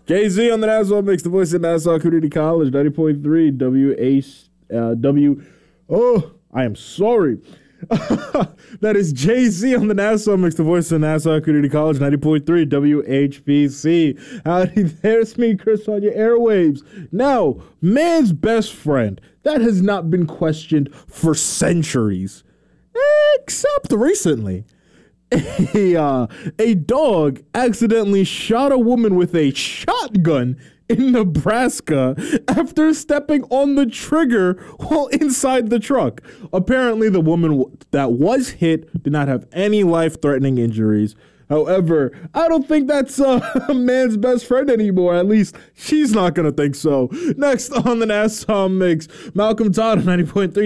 Jay-Z on the Nassau Mix, the voice of Nassau Community College, 90.3 W. Oh, I am sorry. That is Jay-Z on the Nassau Mix, the voice of Nassau Community College, 90.3 WHBC. Howdy, there's me, Chris, on your airwaves. Now, man's best friend, that has not been questioned for centuries, except recently. A dog accidentally shot a woman with a shotgun in Nebraska after stepping on the trigger while inside the truck. Apparently, the woman that was hit did not have any life-threatening injuries. However, I don't think that's a man's best friend anymore. At least she's not going to think so. Next on the Nassau Mix, Malcolm Todd, 90.3